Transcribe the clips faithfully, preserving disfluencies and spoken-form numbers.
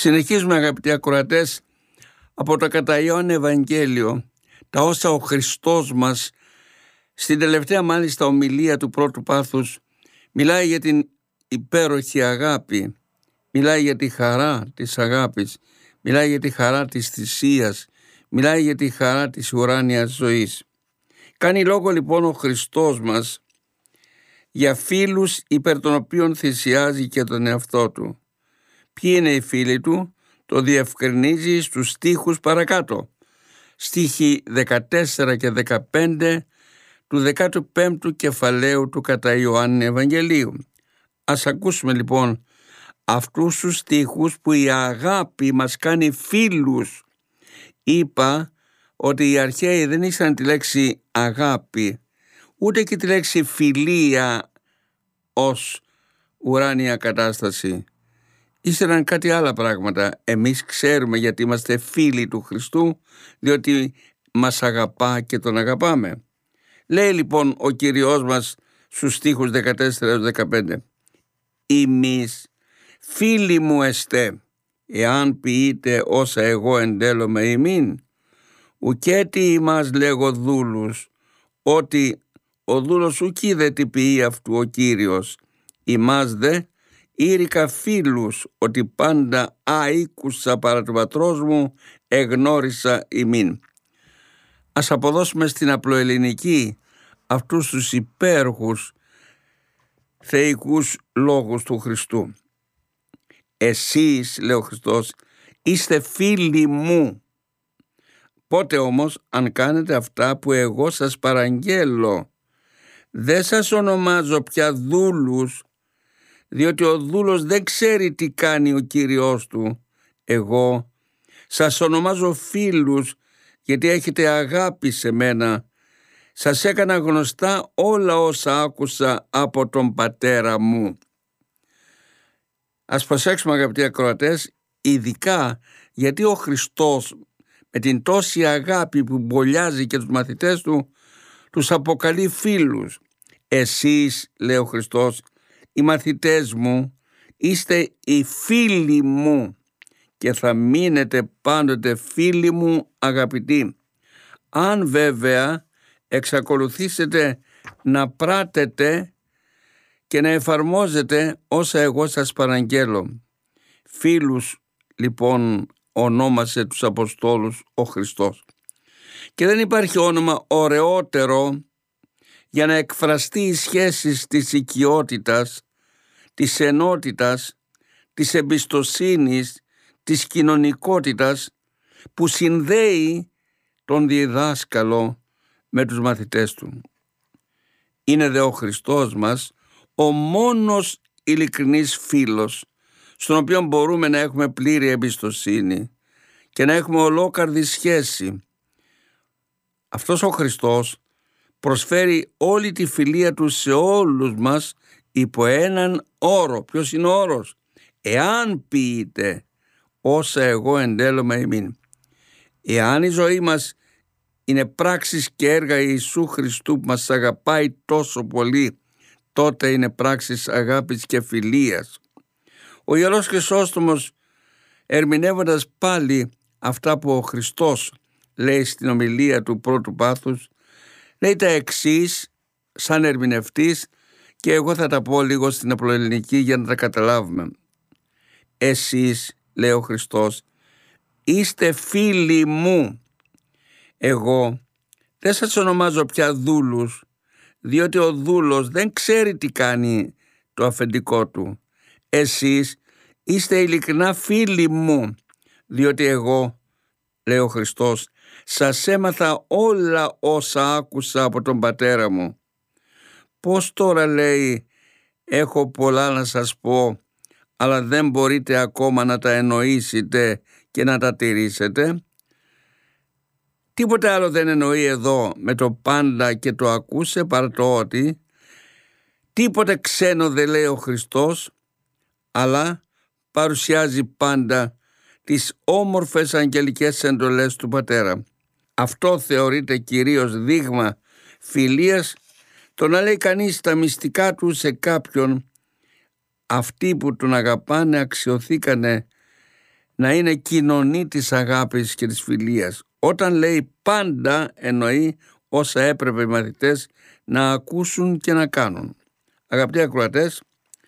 Συνεχίζουμε, αγαπητοί ακροατές, από το κατά Ιωάννη Ευαγγέλιο, τα όσα ο Χριστός μας στην τελευταία μάλιστα ομιλία του πρώτου πάθους μιλάει για την υπέροχη αγάπη, μιλάει για τη χαρά της αγάπης, μιλάει για τη χαρά της θυσίας, μιλάει για τη χαρά της ουράνιας ζωής. Κάνει λόγο λοιπόν ο Χριστός μας για φίλους υπέρ των οποίων θυσιάζει και τον εαυτό του. Ποιοι είναι οι φίλοι του? Το διευκρινίζει στους στίχους παρακάτω. Στίχοι δεκατέσσερα και δεκαπέντε του δεκάτου πέμπτου κεφαλαίου του κατά Ιωάννη Ευαγγελίου. Ας ακούσουμε λοιπόν αυτούς τους στίχους που η αγάπη μας κάνει φίλους. Είπα ότι οι αρχαίοι δεν ήξεραν τη λέξη αγάπη, ούτε και τη λέξη φιλία ως ουράνια κατάσταση. Ήξεραν κάτι άλλα πράγματα. Εμείς ξέρουμε γιατί είμαστε φίλοι του Χριστού, διότι μας αγαπά και τον αγαπάμε. Λέει λοιπόν ο Κύριος μας στους στίχους δεκατέσσερα δεκαπέντε: «Εμείς φίλοι μου εστέ, εάν ποιείτε όσα εγώ εντέλομαι ημίν, ουκέτι ημάς λέγω δούλους, ότι ο δούλος ουκί δε τι ποιεί αυτού ο Κύριος, ημάς δε ήρικα φίλους, ότι πάντα αίκουσα παρά του πατρός μου εγνώρισα ημίν». Ας αποδώσουμε στην απλοελληνική αυτούς τους υπέροχους θεϊκούς λόγους του Χριστού. Εσείς, λέει ο Χριστός, είστε φίλοι μου. Πότε όμως? Αν κάνετε αυτά που εγώ σας παραγγέλω. Δεν σας ονομάζω πια δούλους, διότι ο δούλος δεν ξέρει τι κάνει ο Κύριος του. Εγώ σας ονομάζω φίλους, γιατί έχετε αγάπη σε μένα. Σας έκανα γνωστά όλα όσα άκουσα από τον πατέρα μου. Ας προσέξουμε, αγαπητοί ακροατές, ειδικά γιατί ο Χριστός με την τόση αγάπη που μπολιάζει και τους μαθητές του, τους αποκαλεί φίλους. Εσείς, λέει ο Χριστός, οι μαθητές μου, είστε οι φίλοι μου και θα μείνετε πάντοτε φίλοι μου αγαπητοί. Αν βέβαια εξακολουθήσετε να πράτετε και να εφαρμόζετε όσα εγώ σας παραγγέλω. Φίλους λοιπόν ονόμασε τους Αποστόλους ο Χριστός. Και δεν υπάρχει όνομα ωραιότερο για να εκφραστεί η σχέση της οικειότητας, της ενότητας, της εμπιστοσύνης, της κοινωνικότητας που συνδέει τον διδάσκαλο με τους μαθητές του. Είναι δε ο Χριστός μας ο μόνος ειλικρινής φίλος, στον οποίο μπορούμε να έχουμε πλήρη εμπιστοσύνη και να έχουμε ολόκαρδη σχέση. Αυτός ο Χριστός προσφέρει όλη τη φιλία του σε όλους μας υπό έναν όρο. Ποιος είναι ο όρος? Εάν ποιείτε όσα εγώ εντέλομαι ημίν. Εάν η ζωή μας είναι πράξεις και έργα Ιησού Χριστού που μας αγαπάει τόσο πολύ, τότε είναι πράξεις αγάπης και φιλίας. Ο Ιερός Χρυσόστομος, ερμηνεύοντας πάλι αυτά που ο Χριστός λέει στην ομιλία του πρώτου πάθους, λέει τα εξής σαν ερμηνευτής, και εγώ θα τα πω λίγο στην απλοελληνική για να τα καταλάβουμε. Εσείς, λέει ο Χριστός, είστε φίλοι μου. Εγώ δεν σας ονομάζω πια δούλους, διότι ο δούλος δεν ξέρει τι κάνει το αφεντικό του. Εσείς είστε ειλικρινά φίλοι μου, διότι εγώ, λέει ο Χριστός, σας έμαθα όλα όσα άκουσα από τον πατέρα μου. Πώς τώρα, λέει, έχω πολλά να σας πω, αλλά δεν μπορείτε ακόμα να τα εννοήσετε και να τα τηρήσετε? Τίποτε άλλο δεν εννοεί εδώ με το πάντα και το ακούσε παρά το ότι τίποτε ξένο δεν λέει ο Χριστός, αλλά παρουσιάζει πάντα τις όμορφες αγγελικές εντολές του Πατέρα. Αυτό θεωρείται κυρίως δείγμα φιλίας, το να λέει κανείς τα μυστικά του σε κάποιον. Αυτοί που τον αγαπάνε αξιωθήκανε να είναι κοινωνή της αγάπης και της φιλίας. Όταν λέει πάντα, εννοεί όσα έπρεπε οι μαθητές να ακούσουν και να κάνουν. Αγαπητοί ακροατές,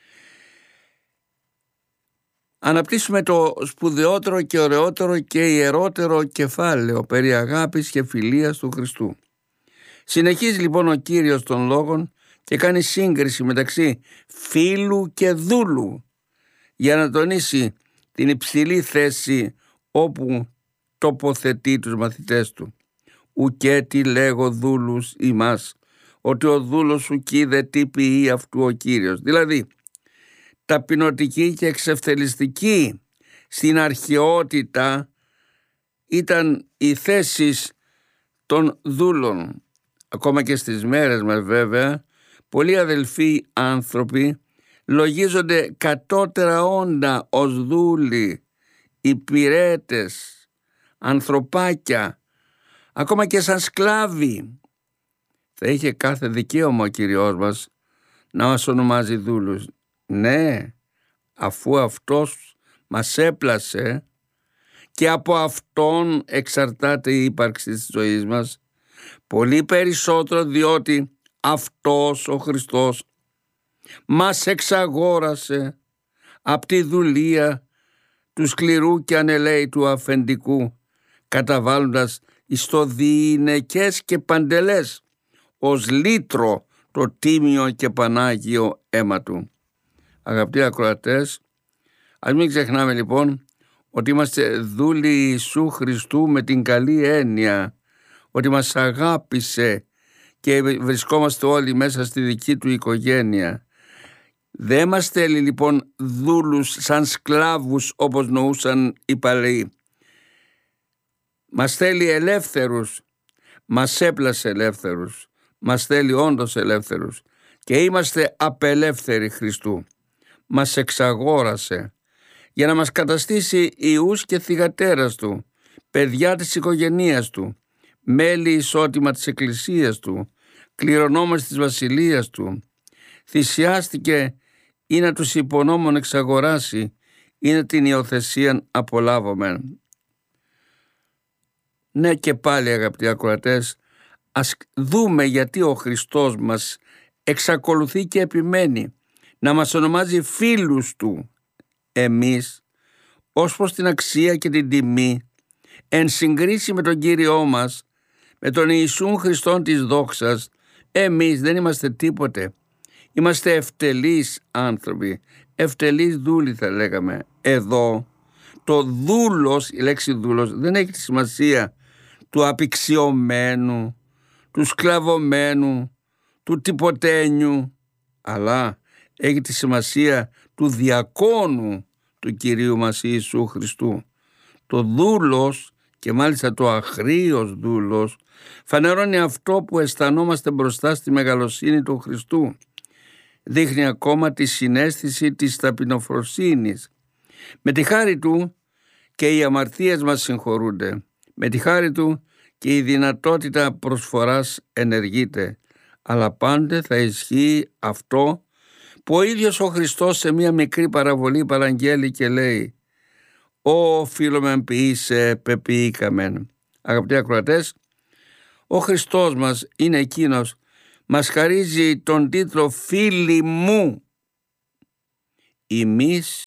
αναπτύσσουμε το σπουδαιότερο και ωραιότερο και ιερότερο κεφάλαιο περί αγάπης και φιλίας του Χριστού. Συνεχίζει λοιπόν ο Κύριος των λόγων και κάνει σύγκριση μεταξύ φίλου και δούλου για να τονίσει την υψηλή θέση όπου τοποθετεί τους μαθητές του. «Ουκέτι λέγω δούλους ημάς, ότι ο δούλος σου κείδε τι ποιεί αυτού ο Κύριος». Δηλαδή, ταπεινωτική και εξευθελιστική στην αρχαιότητα ήταν οι θέσεις των δούλων. Ακόμα και στις μέρες μας βέβαια, πολλοί αδελφοί άνθρωποι λογίζονται κατώτερα όντα ως δούλοι, υπηρέτες, ανθρωπάκια, ακόμα και σαν σκλάβοι. Θα είχε κάθε δικαίωμα ο Κύριος μας να μας ονομάζει δούλους. Ναι, αφού αυτός μας έπλασε και από αυτόν εξαρτάται η ύπαρξη της ζωής μας, πολύ περισσότερο διότι αυτός ο Χριστός μας εξαγόρασε από τη δουλεία του σκληρού και ανελαίητου αφεντικού, καταβάλλοντας εις το διηνεκές και παντελές ως λύτρο το τίμιο και πανάγιο αίμα του. Αγαπητοί ακροατές, ας μην ξεχνάμε λοιπόν ότι είμαστε δούλοι Ιησού Χριστού με την καλή έννοια ότι μας αγάπησε και βρισκόμαστε όλοι μέσα στη δική του οικογένεια. Δεν μας θέλει λοιπόν δούλους σαν σκλάβους όπως νοούσαν οι παλαιοί. Μας θέλει ελεύθερους, μας έπλασε ελεύθερους, μας θέλει όντως ελεύθερους και είμαστε απελεύθεροι Χριστού. Μας εξαγόρασε για να μας καταστήσει ιούς και θυγατέρας του, παιδιά της οικογενείας του, μέλη ισότιμα της εκκλησίας του, κληρονόμες της βασιλείας του. Θυσιάστηκε ή να τους υπονόμων εξαγοράσει ή να την υιοθεσίαν απολάβομεν. Ναι, και πάλι αγαπητοί ακροατές, ας δούμε γιατί ο Χριστός μας εξακολουθεί και επιμένει να μας ονομάζει φίλους του. Εμείς, ως προς την αξία και την τιμή, εν συγκρίση με τον Κύριό μας, με τον Ιησούν Χριστόν της δόξας, εμείς δεν είμαστε τίποτε. Είμαστε ευτελείς άνθρωποι, ευτελείς δούλοι θα λέγαμε. Εδώ το δούλος, η λέξη δούλος δεν έχει τη σημασία του απειξιωμένου, του σκλαβωμένου, του τυποτένιου, αλλά έχει τη σημασία του διακόνου του Κυρίου μας Ιησού Χριστού. Το δούλος, και μάλιστα το αχρήος δούλος, φανερώνει αυτό που αισθανόμαστε μπροστά στη μεγαλοσύνη του Χριστού. Δείχνει ακόμα τη συναίσθηση της ταπεινοφροσύνης. Με τη χάρη του και οι αμαρτίες μας συγχωρούνται. Με τη χάρη του και η δυνατότητα προσφοράς ενεργείται. Αλλά πάντα θα ισχύει αυτό που ο ίδιος ο Χριστός σε μία μικρή παραβολή παραγγέλει και λέει «Ω φίλομεν ποιήσε πεποιήκαμεν». Αγαπητοί ακροατές, ο Χριστός μας είναι εκείνος, μας χαρίζει τον τίτλο «Φίλοι μου». Εμείς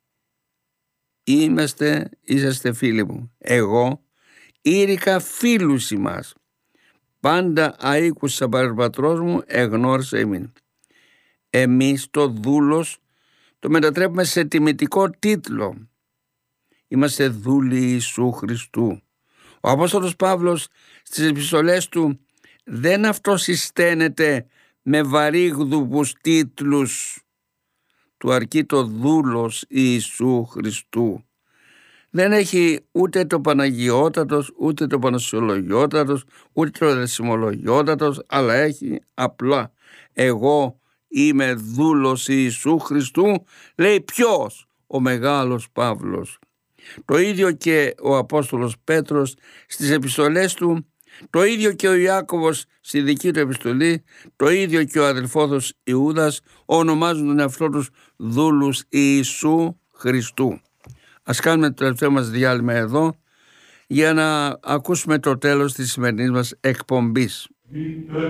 είμαστε, είσαστε φίλοι μου. Εγώ ήρικα φίλους ημάς. Πάντα αίκουσα παρερπατρός μου εγνώρισα ημίν. Εμείς το δούλος το μετατρέπουμε σε τιμητικό τίτλο. Είμαστε δούλοι Ιησού Χριστού. Ο Απόστολος Παύλος στις επιστολές του δεν αυτοσυσταίνεται με βαρύγδουπους τίτλους. Του αρκεί το δούλος Ιησού Χριστού. Δεν έχει ούτε το Παναγιώτατος, ούτε το Πανασιολογιώτατος, ούτε το Δεσιμολογιώτατος, αλλά έχει απλά εγώ είμαι δούλος Ιησού Χριστού, λέει ποιος? Ο μεγάλος Παύλος. Το ίδιο και ο Απόστολος Πέτρος στις επιστολές του, το ίδιο και ο Ιάκωβος στη δική του επιστολή, το ίδιο και ο αδελφός Ιούδας ονομάζουν τον εαυτό τους δούλους Ιησού Χριστού. Ας κάνουμε το τελευταίο μας διάλειμμα εδώ για να ακούσουμε το τέλος της σημερινής μας εκπομπής.